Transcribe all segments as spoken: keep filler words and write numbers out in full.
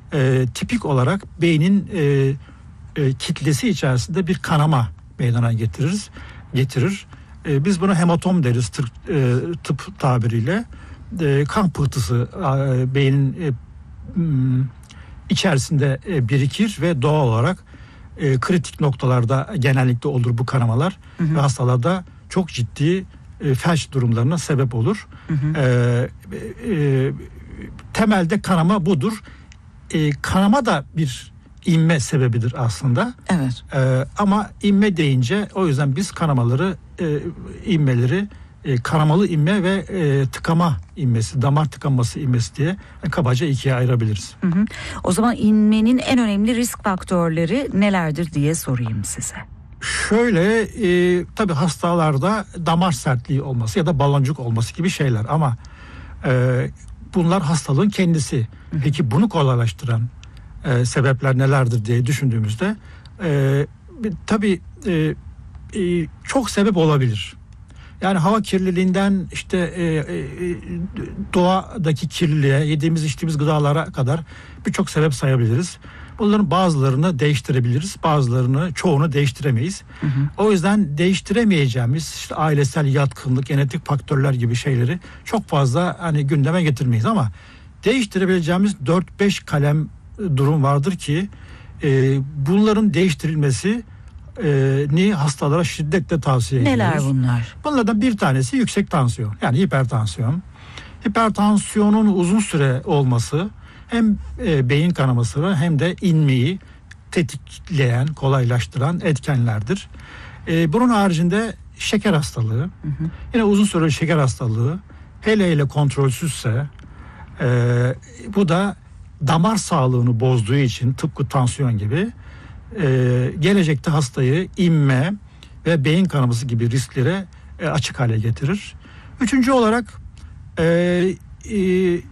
e, tipik olarak beynin e, e, kitlesi içerisinde bir kanama meydana getirir. getirir. E, biz buna hematom deriz tıp, e, tıp tabiriyle. E, kan pıhtısı e, beynin e, içerisinde e, birikir ve doğal olarak e, kritik noktalarda genellikle olur bu kanamalar. Hı hı. Ve hastalarda çok ciddi e, felç durumlarına sebep olur. Hı hı. E, e, temelde kanama budur. E, kanama da bir inme sebebidir aslında. Evet. E, ama inme deyince o yüzden biz kanamaları, e, inmeleri e, kanamalı inme ve e, tıkama inmesi, damar tıkanması inmesi diye yani kabaca ikiye ayırabiliriz. Hı hı. O zaman inmenin en önemli risk faktörleri nelerdir diye sorayım size. Şöyle e, tabii hastalarda damar sertliği olması ya da baloncuk olması gibi şeyler ama e, bunlar hastalığın kendisi. Peki bunu kolaylaştıran e, sebepler nelerdir diye düşündüğümüzde e, tabii e, e, çok sebep olabilir. Yani hava kirliliğinden işte e, e, doğadaki kirliliğe, yediğimiz içtiğimiz gıdalara kadar birçok sebep sayabiliriz. Bunların bazılarını değiştirebiliriz, bazılarını çoğunu değiştiremeyiz. Hı hı. O yüzden değiştiremeyeceğimiz işte ailesel yatkınlık, genetik faktörler gibi şeyleri çok fazla hani gündeme getirmeyiz ama değiştirebileceğimiz dört beş kalem durum vardır ki e, bunların değiştirilmesi e, ni hastalara şiddetle tavsiye ediyoruz. Neler bunlar? Bunlardan bir tanesi yüksek tansiyon, yani hipertansiyon. Hipertansiyonun uzun süre olması hem e, beyin kanaması hem de inmeyi tetikleyen, kolaylaştıran etkenlerdir. E, bunun haricinde şeker hastalığı, hı hı. yine uzun süreli şeker hastalığı, hele hele kontrolsüzse e, bu da damar sağlığını bozduğu için tıpkı tansiyon gibi e, gelecekte hastayı inme ve beyin kanaması gibi risklere e, açık hale getirir. Üçüncü olarak e, e,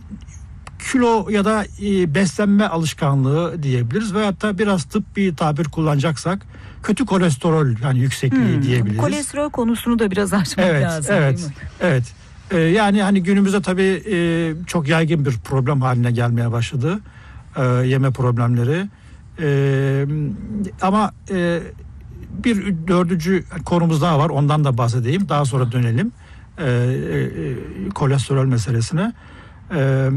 kilo ya da e, beslenme alışkanlığı diyebiliriz veyahut da biraz tıbbi tabir kullanacaksak kötü kolesterol yani yüksekliği hmm, diyebiliriz. Kolesterol konusunu da biraz açmak evet, lazım. Evet, değil mi? evet. Ee, yani hani günümüzde tabii e, çok yaygın bir problem haline gelmeye başladı e, yeme problemleri. E, ama e, bir dördüncü konumuz daha var, ondan da bahsedeyim. Daha sonra dönelim e, e, kolesterol meselesine. E,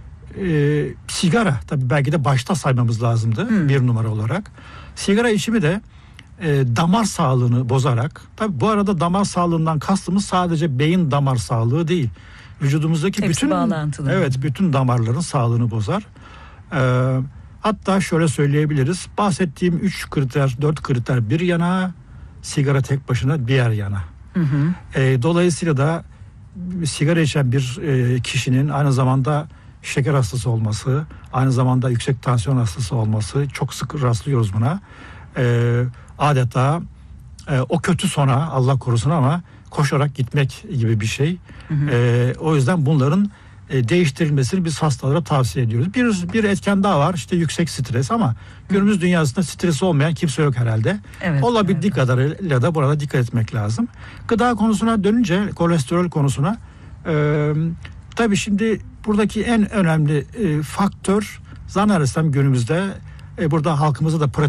e, sigara tabii belki de başta saymamız lazımdı hmm. bir numara olarak. Sigara içimi de e, damar sağlığını bozarak, tabii bu arada damar sağlığından kastımız sadece beyin damar sağlığı değil. Vücudumuzdaki hepsi bütün bağlantılı. Evet, bütün damarların sağlığını bozar. E, hatta şöyle söyleyebiliriz. Bahsettiğim üç kriter, dört kriter bir yana, sigara tek başına diğer yana. Hı hı. E, dolayısıyla da sigara içen bir e, kişinin aynı zamanda şeker hastası olması, aynı zamanda yüksek tansiyon hastası olması, çok sık rastlıyoruz buna. E, adeta e, o kötü sona, Allah korusun ama koşarak gitmek gibi bir şey. Hı hı. E, o yüzden bunların e, değiştirilmesini biz hastalara tavsiye ediyoruz. Bir, bir etken daha var, işte yüksek stres ama günümüz dünyasında stresi olmayan kimse yok herhalde. Evet, olabildiği evet. kadarıyla da burada dikkat etmek lazım. Gıda konusuna dönünce, kolesterol konusuna e, tabii şimdi buradaki en önemli e, faktör zannedersem günümüzde e, burada halkımızda da pratik